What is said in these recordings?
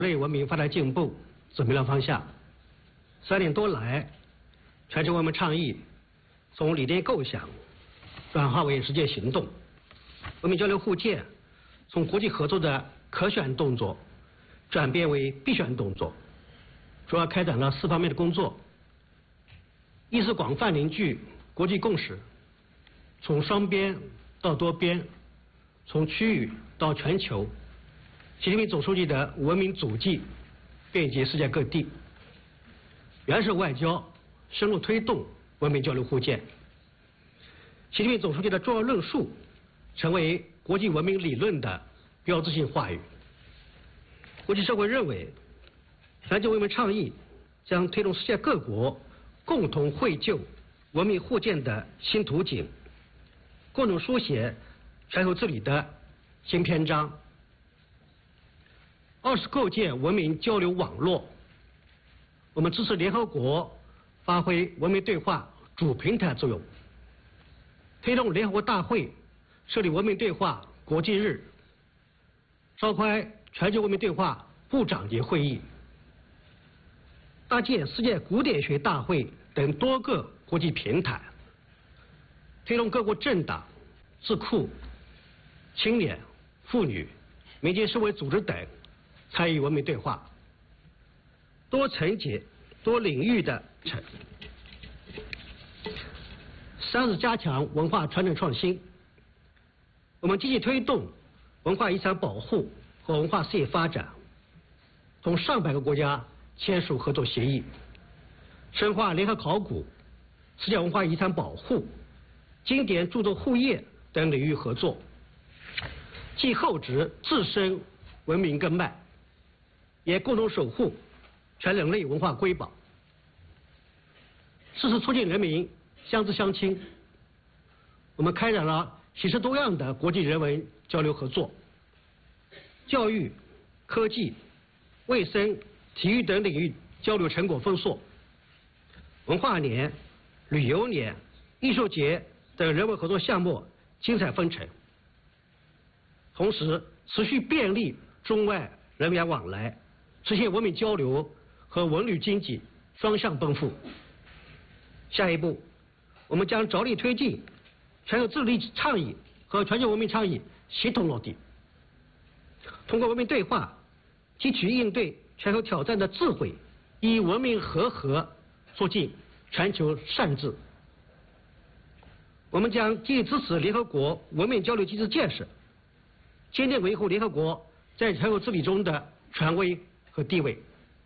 人类文明发展进步指明了方向。3年多来，全球文明倡议从理念构想转化为实践行动，文明交流互鉴从国际合作的可选动作转变为必选动作，主要开展了4方面的工作：一是广泛凝聚国际共识，从双边到多边，从区域到全球，习近平总书记的文明足迹遍及世界各地。原始外交深入推动文明交流互鉴，习近平总书记的重要论述成为国际文明理论的标志性话语。国际社会认为，全球文明倡议将推动世界各国共同绘就文明互鉴的新图景，共同书写全球治理的新篇章。2是构建文明交流网络，我们支持联合国发挥文明对话主平台作用，推动联合国大会设立文明对话国际日，召开全球文明对话部长级会议，搭建世界古典学大会等多个国际平台，推动各国政党、智库、青年、妇女、民间社会组织等参与文明对话，多层级、多领域的3是加强文化传承创新，我们积极推动文化遗产保护和文化事业发展，同上百个国家签署合作协议，深化联合考古、世界文化遗产保护、经典著作护业等领域合作，既厚植自身文明根脉，也共同守护全人类文化瑰宝。4是促进人民相知相亲，我们开展了形式多样的国际人文交流合作，教育、科技、卫生、体育等领域交流成果丰硕，文化年、旅游年、艺术节等人文合作项目精彩纷呈。同时，持续便利中外人员往来，实现文明交流和文旅经济双向奔赴。下一步，我们将着力推进全球治理倡议和全球文明倡议协同落地，通过文明对话，汲取应对全球挑战的智慧，以文明和合促进全球善治。我们将积极支持联合国文明交流机制建设，坚定维护联合国在全球治理中的权威和地位。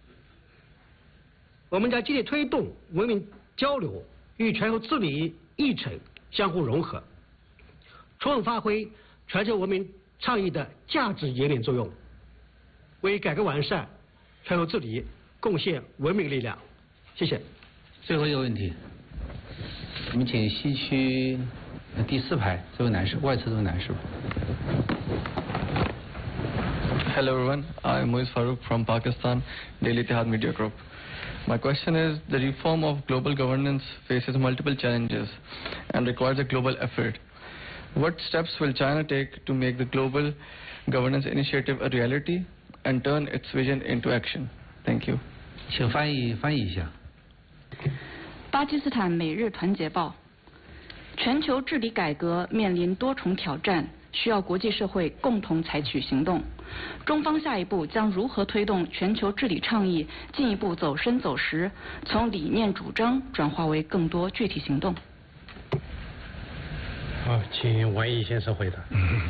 我们将积极推动文明交流与全球治理议程相互融合，充分发挥全球文明倡议的价值引领作用，为改革完善全球治理贡献文明力量。谢谢。 最后一个问题，我们请西区第4排这位男士，外侧这位男士。 Hello everyone, I am Moiz Farooq from Pakistan, Daily Ittihad Media Group. My question is, the reform of global governance faces multiple challenges and requires a global effort. What steps will China take to make the global governance initiative a reality and turn its vision into action? Thank you. 请翻译一下。 巴基斯坦每日团结报：全球治理改革面临多重挑战，需要国际社会共同采取行动。中方下一步将如何推动全球治理倡议进一步走深走实，从理念主张转化为更多具体行动？ 好，请王毅先生回答。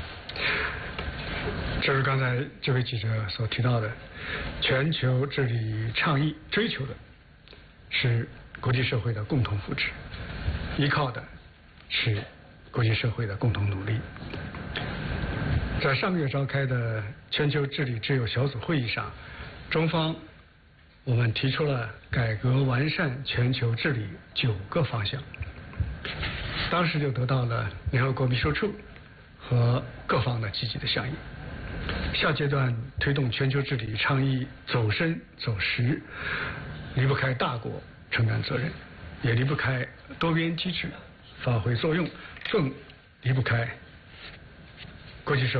正如刚才这位记者所提到的，全球治理倡议追求的是国际社会的共同福祉，依靠的是国际社会的共同努力。在上个月召开的全球治理智友小组会议上，中方我们提出了改革完善全球治理9个方向，当时就得到了联合国秘书处和各方的积极的响应。下阶段推动全球治理倡议走深走实，离不开大国承担责任，也离不开多边机制发挥作用，更离不开国际社会